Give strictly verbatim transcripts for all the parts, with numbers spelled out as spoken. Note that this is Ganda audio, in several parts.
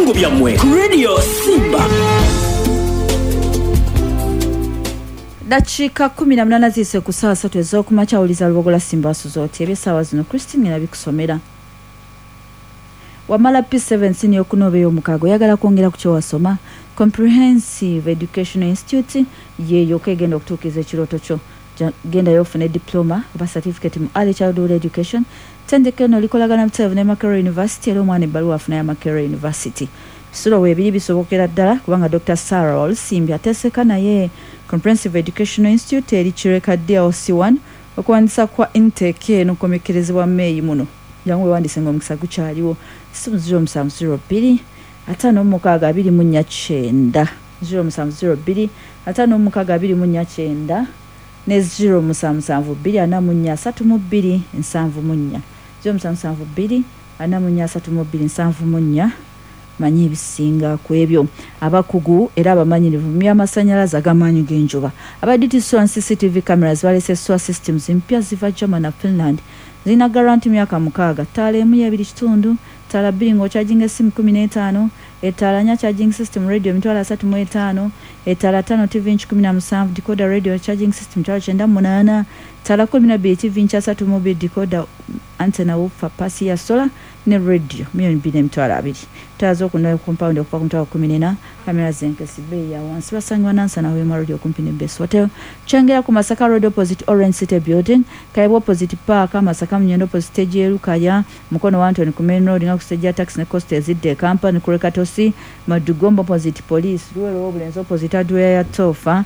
ebigambo byammwe ku Radio Simba. Dakika kumi na munana zise ku saa satu ez'okumakya uliza Lubogola Simba Suzoti eby'essaawa zino Christine nabikusomera. Wamala P seven senior kunobe y'omukaaga oyagala kwongera ku kyo wasoma Comprehensive Education Institute yeyo kegenda okutuukiza ekirooto kyo. Genda yofune diploma oba certificate mu early childhood education tendeke no likolagana mutsevu ne Makerere University era omwana ebbaluwa afuna ya Makerere University. Bisulo weebiri bisobokera ddala kubanga Doctor Sarah Olsimbi ateeseka naye Comprehensive Education Institute eri Kireka D L C one okuwandisa kwa intake eno komekerezebwa May muno. Jangu wewandise ng'omukisa gukyaliwo simu zero musanvu zero bbiri ataano mu mukaaga abiri mu nnya kyenda zero musanvu zero bbiri ataano mu mukaaga abiri mu nnya kyenda ne zero musanvu musanvu bbiri ana mu nnya asatu mu bbiri nsanvu mu nnya zero musanvu musanvu bbiri ana mu nnya asatu mu bbiri nsanvu mu nnya manyi ebisinga ku ebyo. Abakugu era abamanyirivu mu by'amasannyalaze ag'amaanyi g'enjuba aba D T S O C C T V cameras balese S O A systems mpya ziva Germany na Finland zina garanti myaka mukaaga ttaala emu y'ebiri kitundu ttaala bbiri ng'okyajinga essimu kumi n'etaano etaala nya charging system radio mitwalo asatu mu etaano etaala ttaano T V inch kumi na musanvu decoder radio charging system mitwalo kyenda mu munaana ttaala kumi na bbiri T V inch asatu mu bbiri decoder antenna woofer pasi ya solar ne radio milioni bbiri n'emitwalo abiri. Ttaala z'okundayo compound okuva ku mitwalo kkumi n'ena kamera z'enkesi bbeeyi ya wansi basangibwa Nansana Wema Radio okumpi ne Best Hotel kyengera ku Masaka Road opposite Orange City Building Kayibwa opposite Park Masaka Munyendo opposite stage y'Elukaya mukono wa Anthony ku main road nga ku stage ya taxi ne coast ezidde Kampala ku Rekatosi Madugombo opposite police Luwero Obulenzi opposite Adwea ya Tofa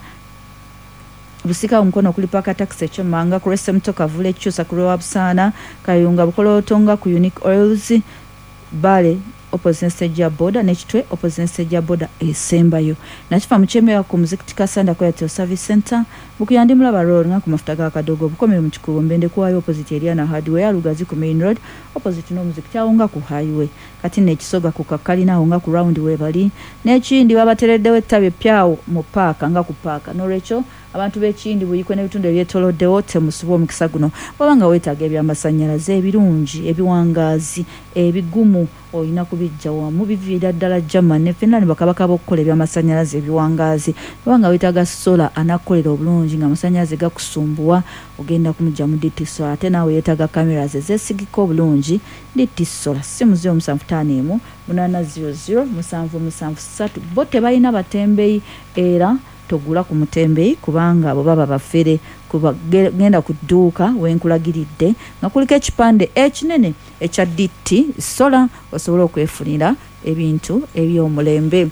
Busika umukono kulipaka taxi chomanga ku Rest Mtoka Vule Chusa ku Rowa Busana Kayunga Bukolo Tonga ku Unique Oils Bale opposite stage ya boda nechitwe opposite stage ya boda esembayo nachifa mcheme ku muziki kasanda kwa Airtel Service Center bukuyandi mulaba road nga ku mafuta ga kadogo bukomere mu kikubo mbende kwa yo opposite area na hardware Lugazi ku main road opposite no muziki chaunga ku highway kati nekisoga ku kakali na nga ku round we bali nechindi babatereddewe ttabe pyawo mu park nga ku park no recho abantu b'ekindi buyikwe n'ebitundu ebyetolodde wote musubo omukisa guno babanga weetaaga ebyamasannyalaze ebirungi ebiwangaazi ebigumu olina kubijja wamu biviira ddala Germany ne Finland bakabaka b'okukola ebyamasannyalaze ebiwangaazi babanga weetaaga sola anakolera obulungi nga amasannyalaze gakusumbuwa ogenda kumujja mu D T sola ate naawe yeetaaga cameras ezeesigika obulungi D T sola simu zero musanvu ttaano emu munaana zero zero musanvu musanvu ssatu bo tebalina batembeeyi era togula ku mutembeeyi kubanga abo baba bafere kuba genda ku dduuka wenkulagiridde nga kuliko ekipande ekinene ekya D T sola osobola okwefunira ebintu eby'omulembe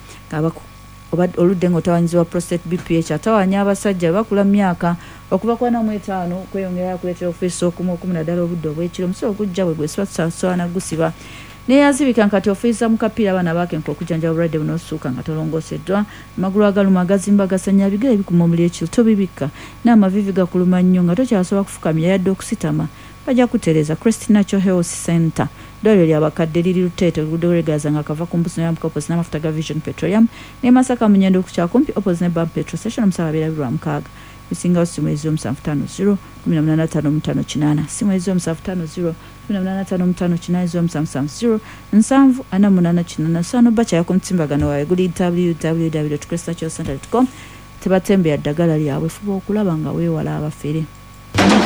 oba oludde ng'otawanyizibwa prostate B P H atawanya abasajja bakula myaka okuva ku ana mu etaano kweyongera kuleetera ofiisi okumu okumi naddala obudde obw'ekiro omusolo ogujja bwe gweswasasola nagusiba neyazibika nkati ofiisa mu kapiira abaana baake nk'okujjanjaba obulwadde bunosuuka nga tolongoseddwa amagulu agaluma agazimba agasanya bigere bikuma omuli ekiro tobibikka n'amavivi gakuluma nnyo nga tokyasobola kufukamira yadde okusitama bajja kutereeza Christine Natural Health Center ddwaliro ly'abakadde liri Luteete oluguudo lwegaza nga kava ku mbuso y'amuka opposite n'amafuta ga Vision Petroleum ne Masaka Munyendo okukyakumpi opposite ne Bam Petrol Station omusala abiri lwa mukaaga bisingawo simu eziro musanvu ttaano zero kumi na munaana ttaano mu ttaano kinaana simu eziro musanvu ttaano zero kumi na munaana ttaano mu ttaano kinaana eziro musanvu musanvu zero nsanvu ana munaana kinaana ssano bakyaya ku mutimbagano waabwe guli w w w dot christine natural center dot com tebatembeya ddagala lyabwe fuba okulaba nga weewala abafere.